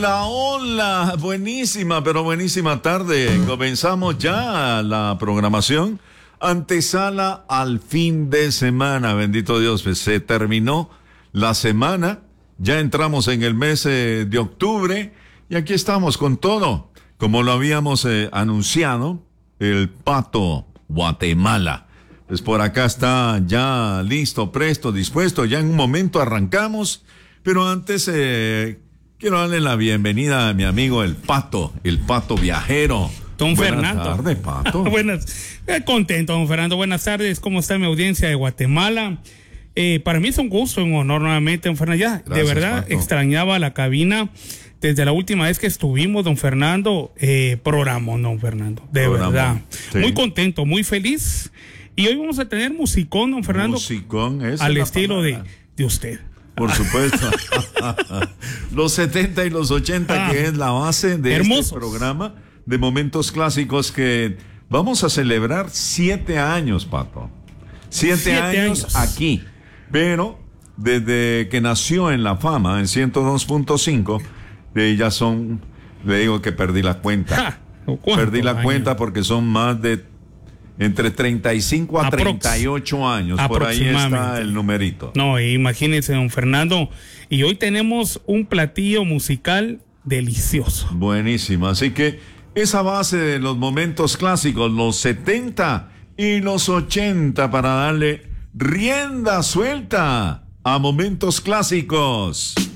Hola, hola, buenísima, pero buenísima tarde. Comenzamos ya la programación, antesala al fin de semana, bendito Dios, pues se terminó la semana, ya entramos en el mes de octubre y aquí estamos con todo, como lo habíamos anunciado, el Pato Guatemala. Pues por acá está ya listo, presto, dispuesto, ya en un momento arrancamos, pero antes quiero darle la bienvenida a mi amigo el Pato Viajero. Don Fernando. Buenas tardes, Pato. Contento, don Fernando. Buenas tardes. ¿Cómo está mi audiencia de Guatemala? Para mí es un gusto, un honor nuevamente, don Fernando. Ya, gracias, de verdad, Pato. Extrañaba la cabina desde la última vez que estuvimos, don Fernando. Programa, don Fernando. De verdad. Sí. Muy contento, muy feliz. Y hoy vamos a tener musicón, don Fernando. Musicón, al estilo de usted. Por supuesto. Los 70 y los 80, que es la base de hermosos. Este programa de momentos clásicos que vamos a celebrar 7 años, Pato. 7 años aquí. Pero desde que nació en La Fama, en 102.5, ya son, le digo que perdí la cuenta. Perdí la cuenta porque son más de entre 35 a 38 años, por ahí está el numerito. No, imagínense, don Fernando, y hoy tenemos un platillo musical delicioso. Buenísimo, así que esa base de los momentos clásicos, los 70 y los 80, para darle rienda suelta a momentos clásicos.